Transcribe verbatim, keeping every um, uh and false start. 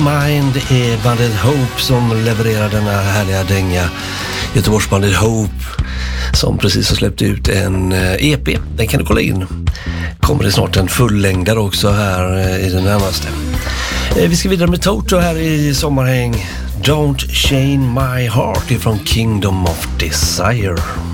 Mind är bandet Hope som levererar denna härliga dänga. Göteborgsbandet Hope som precis har släppt ut en E P. Den kan du kolla in. Kommer det snart en fullängdare också här i det närmaste. Vi ska vidare med Toto här i sommarhäng. Don't Chain My Heart ifrån Kingdom of Desire.